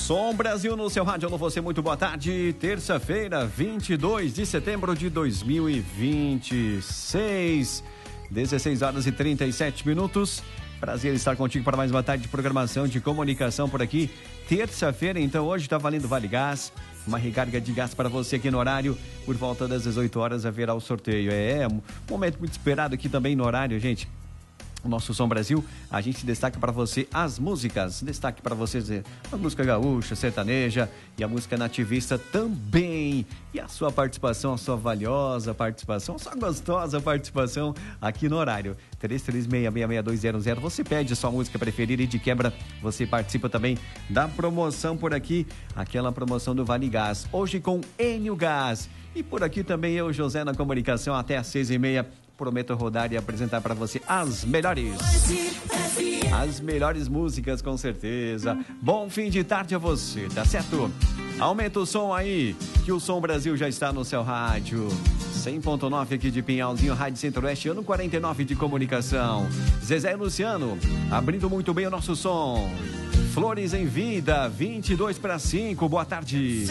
Som Brasil no seu rádio. Alô, você, muito boa tarde. Terça-feira, 22 de setembro de 2026. 16 horas e 37 minutos. Prazer estar contigo para mais uma tarde de programação de comunicação por aqui. Terça-feira, então, hoje está valendo Vale Gás. Uma recarga de gás para você aqui no horário. Por volta das 18 horas haverá o sorteio. É um momento muito esperado aqui também no horário, gente. O nosso Som Brasil, a gente destaca para você as músicas. Destaque para vocês a música gaúcha, sertaneja e a música nativista também. E a sua participação, a sua valiosa participação, a sua gostosa participação aqui no horário. 33666200. Você pede a sua música preferida e de quebra você participa também da promoção por aqui. Aquela promoção do Vale Gás. Hoje com Enio Gás. E por aqui também eu, José, na comunicação até às 6h30. Prometo rodar e apresentar para você as melhores músicas, com certeza. Bom fim de tarde a você, tá certo? Aumenta o som aí, que o Som Brasil já está no seu rádio. 100.9 aqui de Pinhalzinho, Rádio Centro-Oeste, ano 49 de comunicação. Zezé e Luciano, abrindo muito bem o nosso som. Flores em Vida, 22 para 5, boa tarde.